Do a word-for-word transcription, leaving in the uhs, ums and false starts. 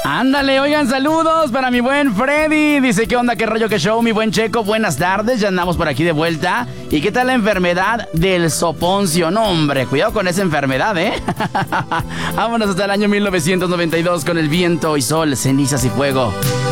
Ándale, oigan, saludos para mi buen Freddy. Dice, ¿qué onda, qué rollo, qué show, mi buen Checo? Buenas tardes, ya andamos por aquí de vuelta. ¿Y qué tal la enfermedad del soponcio? No, hombre, cuidado con esa enfermedad, ¿eh? Vámonos hasta el año mil novecientos noventa y dos con El viento y sol, cenizas y fuego.